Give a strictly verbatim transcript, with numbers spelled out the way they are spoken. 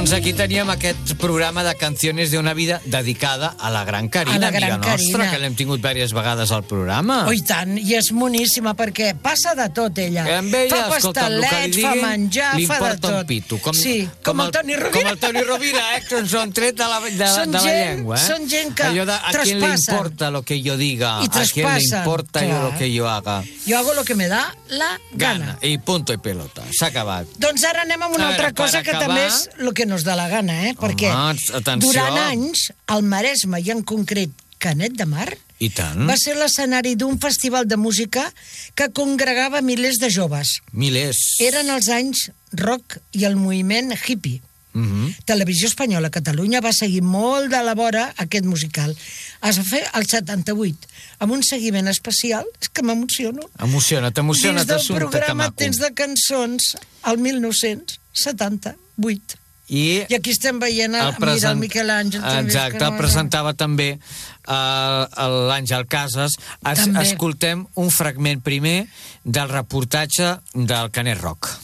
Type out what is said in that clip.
Doncs aquí teníem aquest programa de Canciones de una vida dedicada a la gran Carina, A la gran amiga nostra, Carina. que l'hem tingut diverses vegades al programa. Oh, i tant, i és moníssima, perquè passa de tot, ella. Que amb ella, fa escolta'm, el que li pastelets, fa diguin, menjar, li fa de importa tot. un pito. Com, sí, com, com el Toni Rovira. Com el Toni Rovira, eh, que ens ho han tret de la, de, Són de la gent- llengua. Eh? són gent que Allò de, a qui le traspassen. importa lo que yo diga, I a quién le traspassen, importa yo clar. lo que yo haga. Jo hago lo que me da la gana. Gana, i punto i pelota, s'ha acabat. Doncs ara anem amb una A altra veure, per cosa que acabar- també és el que nos da la gana, eh? Perquè atenció. durant anys, el Maresme, i en concret Canet de Mar, I tant. va ser l'escenari d'un festival de música que congregava milers de joves. Milers. Eren els anys rock i el moviment hippie. Uh -huh. Televisió Espanyola a Catalunya va seguir molt de la vora aquest musical. Es va fer el setanta-vuit, amb un seguiment especial, és que m'emociono. Emociona, t'emociona, Dins del t'assumpte, que programa maco. Temps de cançons, el mil nou-cents setanta-vuit. I, I aquí estem veient el, present- mira, el Miquel Àngel. també, és Exacte, que el no- presentava també uh, l'Àngel Casas. Es, També. escoltem un fragment primer del reportatge del Canet Rock.